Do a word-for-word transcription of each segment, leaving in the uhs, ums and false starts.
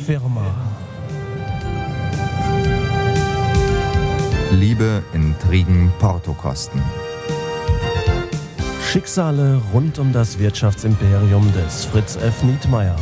Firma. Liebe, Intrigen, Portokosten. Schicksale rund um das Wirtschaftsimperium des Fritz F. Nietmeyer.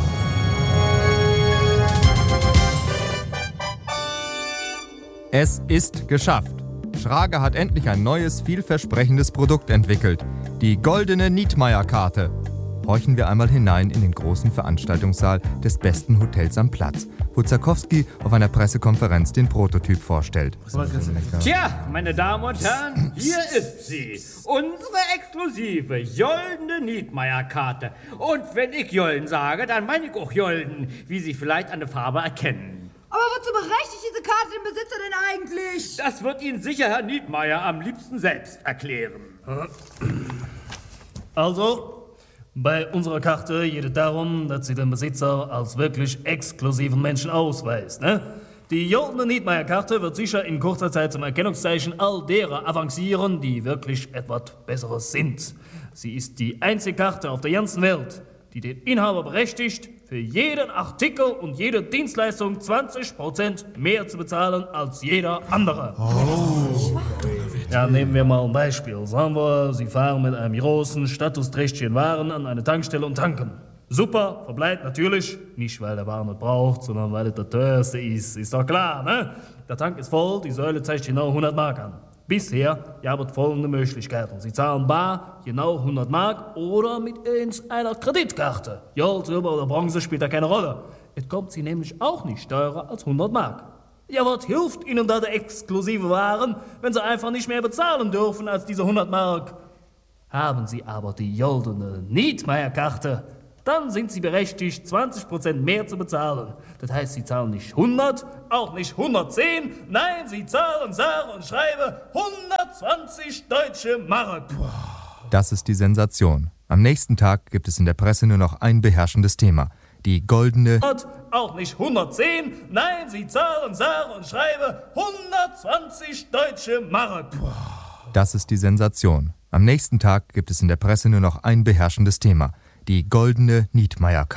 Es ist geschafft. Schrage hat endlich ein neues, vielversprechendes Produkt entwickelt. Die goldene Nietmeyer-Karte. Horchen wir einmal hinein in den großen Veranstaltungssaal des besten Hotels am Platz, wo Zarkowski auf einer Pressekonferenz den Prototyp vorstellt. Tja, meine Damen und Herren, hier ist sie. Unsere exklusive Joldene Nietmeyer-Karte. Und wenn ich Jolden sage, dann meine ich auch Jolden, wie Sie vielleicht an der Farbe erkennen. Aber wozu berechtigt diese Karte den Besitzer denn eigentlich? Das wird Ihnen sicher Herr Nietmeyer am liebsten selbst erklären. Also, bei unserer Karte geht es darum, dass sie den Besitzer als wirklich exklusiven Menschen ausweist. Ne? Die Joldene Nietmeyer-Karte wird sicher in kurzer Zeit zum Erkennungszeichen all derer avancieren, die wirklich etwas Besseres sind. Sie ist die einzige Karte auf der ganzen Welt, die den Inhaber berechtigt, für jeden Artikel und jede Dienstleistung zwanzig Prozent mehr zu bezahlen als jeder andere. Oh. Ja, nehmen wir mal ein Beispiel. Sagen wir, Sie fahren mit einem großen, statusträchtigen Waren an eine Tankstelle und tanken. Super, verbleibt natürlich, nicht weil der Wagen nicht braucht, sondern weil es der teuerste ist. Ist doch klar, ne? Der Tank ist voll, die Säule zeigt genau hundert Mark an. Bisher gab es folgende Möglichkeiten. Sie zahlen bar, genau hundert Mark oder mit einer Kreditkarte. Gold, Silber oder Bronze spielt da keine Rolle. Es kommt sie nämlich auch nicht teurer als hundert Mark. Ja, was hilft Ihnen da der exklusive Waren, wenn Sie einfach nicht mehr bezahlen dürfen als diese hundert Mark? Haben Sie aber die Joldene Nietmeyer-Karte, dann sind Sie berechtigt, zwanzig Prozent mehr zu bezahlen. Das heißt, Sie zahlen nicht hundert, auch nicht hundertzehn, nein, Sie zahlen sage und schreibe hundertzwanzig deutsche Mark. Das ist die Sensation. Am nächsten Tag gibt es in der Presse nur noch ein beherrschendes Thema. Die goldene... Auch nicht hundertzehn, nein, Sie zahlen sage und schreibe hundertzwanzig deutsche Mark. Das ist die Sensation. Am nächsten Tag gibt es in der Presse nur noch ein beherrschendes Thema. Die goldene Nietmeyer-Karte.